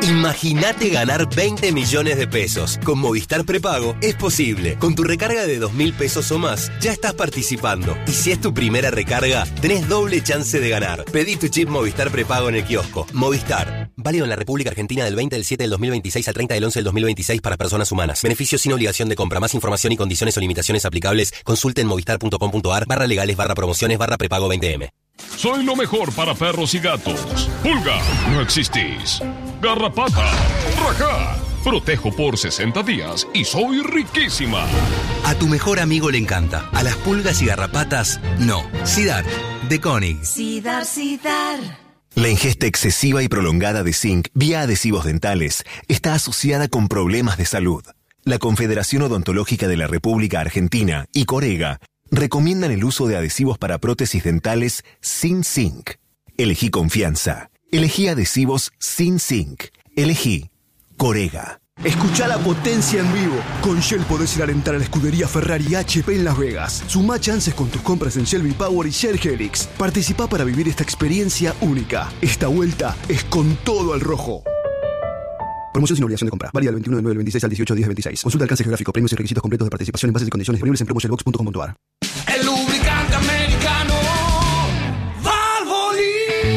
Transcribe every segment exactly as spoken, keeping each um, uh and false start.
Imagínate ganar veinte millones de pesos. Con Movistar Prepago es posible. Con tu recarga de dos mil pesos o más, ya estás participando. Y si es tu primera recarga, tenés doble chance de ganar. Pedí tu chip Movistar Prepago en el kiosco. Movistar. Válido en la República Argentina del veinte del siete del dos mil veintiséis al treinta del once del dos mil veintiséis para personas humanas. Beneficios sin obligación de compra. Más información y condiciones o limitaciones aplicables. Consulte en movistar.com.ar barra legales barra promociones barra prepago veinte eme. Soy lo mejor para perros y gatos. Pulga, no existís. Garrapata, rajá. Protejo por sesenta días y soy riquísima. A tu mejor amigo le encanta. A las pulgas y garrapatas, no. Sidar, de Koenig. Sidar, Sidar. La ingesta excesiva y prolongada de zinc vía adhesivos dentales está asociada con problemas de salud. La Confederación Odontológica de la República Argentina y Corega recomiendan el uso de adhesivos para prótesis dentales sin zinc. Elegí confianza. Elegí adhesivos sin zinc. Elegí Corega. Escucha la potencia en vivo. Con Shell podés ir a alentar a la escudería Ferrari H P en Las Vegas. Sumá chances con tus compras en Shell V-Power y Shell Helix. Participá para vivir esta experiencia única. Esta vuelta es con todo al rojo. Promoción sin obligación de compra. Válida del veintiuno de nueve del veintiséis al dieciocho de diez del veintiséis. Consulta alcance geográfico, premios y requisitos completos de participación en bases y condiciones disponibles en promotionbox punto com punto a r. El lubricante americano Valvoline.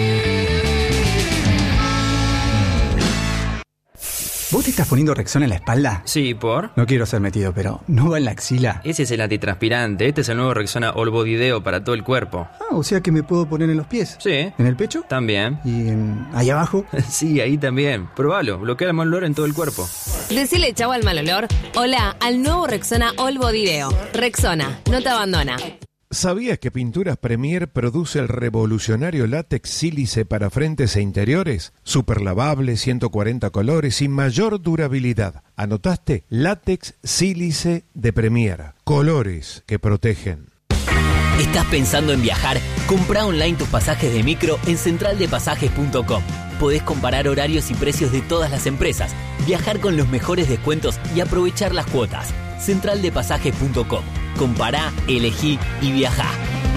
¿Vos te estás poniendo Rexona en la espalda? Sí, ¿por? No quiero ser metido, pero ¿no va en la axila? Ese es el antitranspirante. Este es el nuevo Rexona All Body Deo para todo el cuerpo. Ah, o sea que me puedo poner en los pies. Sí. ¿En el pecho? También. ¿Y en... ahí abajo? Sí, ahí también. Probalo. Bloquea el mal olor en todo el cuerpo. Decile chau al mal olor. Hola al nuevo Rexona All Body Deo. Rexona, no te abandona. ¿Sabías que Pinturas Premier produce el revolucionario látex sílice para frentes e interiores? Super lavable, ciento cuarenta colores y mayor durabilidad. ¿Anotaste? Látex sílice de Premier. Colores que protegen. ¿Estás pensando en viajar? Comprá online tus pasajes de micro en central de pasajes punto com. Podés comparar horarios y precios de todas las empresas, viajar con los mejores descuentos y aprovechar las cuotas. central de pasajes punto com. Compará, elegí y viajá.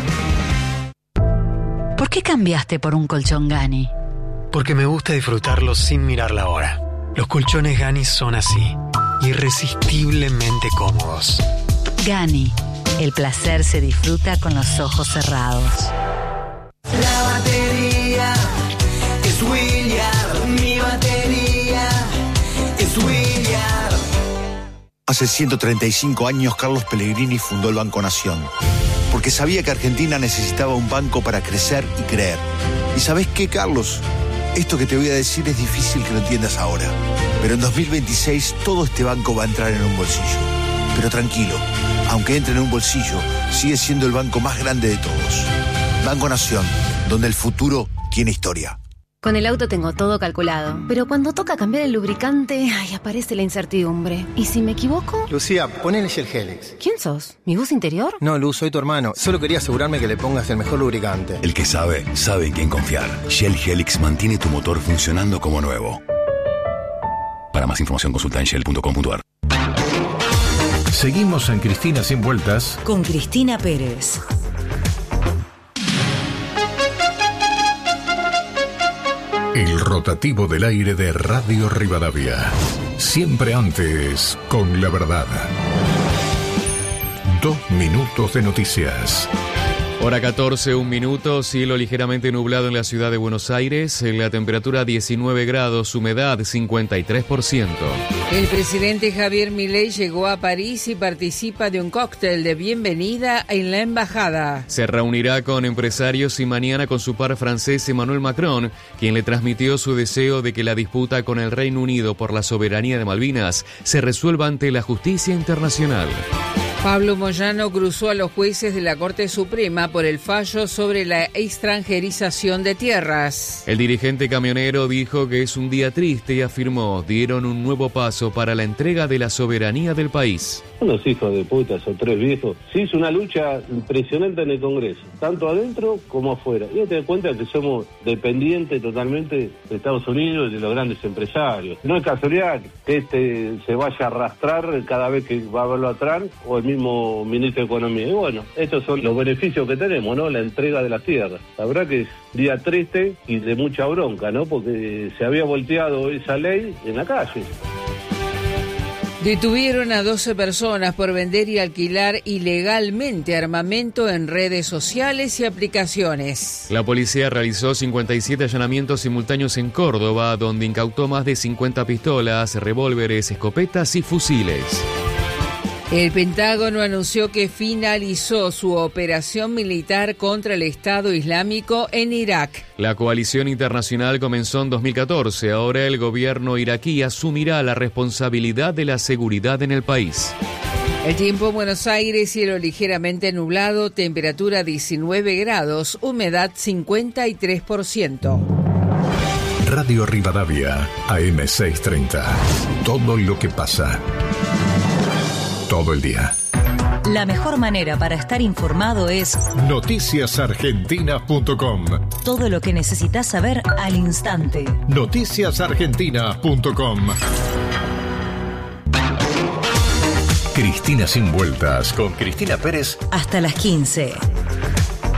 ¿Por qué cambiaste por un colchón Gani? Porque me gusta disfrutarlo sin mirar la hora. Los colchones Gani son así, irresistiblemente cómodos. Gani, el placer se disfruta con los ojos cerrados. La batería es Williard. Mi batería es Williard. Hace ciento treinta y cinco años Carlos Pellegrini fundó el Banco Nación, porque sabía que Argentina necesitaba un banco para crecer y creer. ¿Y sabés qué, Carlos? Esto que te voy a decir es difícil que lo entiendas ahora, pero en dos mil veintiséis todo este banco va a entrar en un bolsillo. Pero tranquilo, aunque entre en un bolsillo, sigue siendo el banco más grande de todos. Banco Nación, donde el futuro tiene historia. Con el auto tengo todo calculado, pero cuando toca cambiar el lubricante, ay, aparece la incertidumbre. ¿Y si me equivoco? Lucía, ponele Shell Helix. ¿Quién sos? ¿Mi voz interior? No, Luz, soy tu hermano. Solo quería asegurarme que le pongas el mejor lubricante. El que sabe, sabe en quién confiar. Shell Helix mantiene tu motor funcionando como nuevo. Para más información consulta en shell punto com punto a r. Seguimos en Cristina Sin Vueltas con Cristina Pérez. El rotativo del aire de Radio Rivadavia. Siempre antes, con la verdad. Dos minutos de noticias. Hora catorce, un minuto, cielo ligeramente nublado en la ciudad de Buenos Aires, la temperatura diecinueve grados, humedad cincuenta y tres por ciento. El presidente Javier Milei llegó a París y participa de un cóctel de bienvenida en la embajada. Se reunirá con empresarios y mañana con su par francés Emmanuel Macron, quien le transmitió su deseo de que la disputa con el Reino Unido por la soberanía de Malvinas se resuelva ante la justicia internacional. Pablo Moyano cruzó a los jueces de la Corte Suprema por el fallo sobre la extranjerización de tierras. El dirigente camionero dijo que es un día triste y afirmó, dieron un nuevo paso para la entrega de la soberanía del país. Unos hijos de puta, son tres viejos. Se hizo una lucha impresionante en el Congreso, tanto adentro como afuera. Y te das cuenta que somos dependientes totalmente de Estados Unidos y de los grandes empresarios. No es casualidad que este se vaya a arrastrar cada vez que va a verlo atrás, o el mismo ministro de Economía. Y bueno, estos son los beneficios que tenemos, ¿no? La entrega de las tierras. La verdad que es día triste y de mucha bronca, ¿no? Porque se había volteado esa ley en la calle. Detuvieron a doce personas por vender y alquilar ilegalmente armamento en redes sociales y aplicaciones. La policía realizó cincuenta y siete allanamientos simultáneos en Córdoba, donde incautó más de cincuenta pistolas, revólveres, escopetas y fusiles. El Pentágono anunció que finalizó su operación militar contra el Estado Islámico en Irak. La coalición internacional comenzó en dos mil catorce. Ahora el gobierno iraquí asumirá la responsabilidad de la seguridad en el país. El tiempo en Buenos Aires, cielo ligeramente nublado, temperatura diecinueve grados, humedad cincuenta y tres por ciento. Radio Rivadavia, A M seiscientos treinta. Todo lo que pasa. Todo el día. La mejor manera para estar informado es noticias argentinas punto com. Todo lo que necesitas saber al instante. noticias argentinas punto com. Cristina sin vueltas con Cristina Pérez. Hasta las quince.